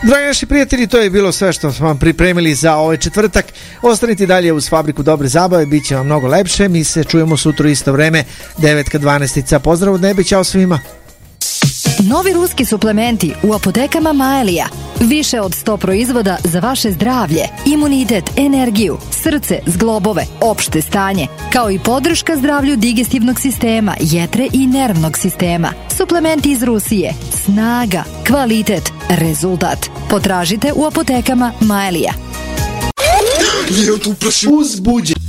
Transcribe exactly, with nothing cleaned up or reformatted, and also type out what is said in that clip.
Dragi naši prijatelji, to je bilo sve što smo vam pripremili za ovaj četvrtak. Ostanite dalje uz Fabriku dobre zabave, bit će vam mnogo lepše. Mi se čujemo sutra isto vreme, devet dvanaest. Pozdrav od nebe, ćao svima. Novi ruski suplementi u apotekama Maelija. Više od sto proizvoda za vaše zdravlje, imunitet, energiju, srce, zglobove, opšte stanje, kao i podrška zdravlju digestivnog sistema, jetre i nervnog sistema. Suplementi iz Rusije. Snaga, kvalitet, rezultat. Potražite u apotekama Maelija. Uzbuđen.